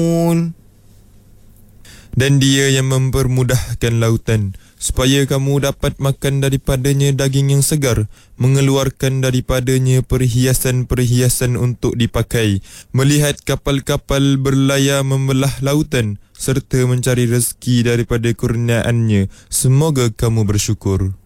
Dan Dia yang mempermudahkan lautan, supaya kamu dapat makan daripadanya daging yang segar, mengeluarkan daripadanya perhiasan-perhiasan untuk dipakai, melihat kapal-kapal berlayar membelah lautan, serta mencari rezeki daripada kurniaannya. Semoga kamu bersyukur.